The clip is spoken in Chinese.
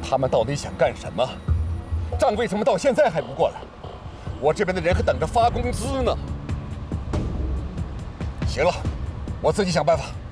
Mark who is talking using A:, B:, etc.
A: 他们到底想干什么？账为什么到现在还不过来？我这边的人还等着发工资呢。行了，我自己想办法。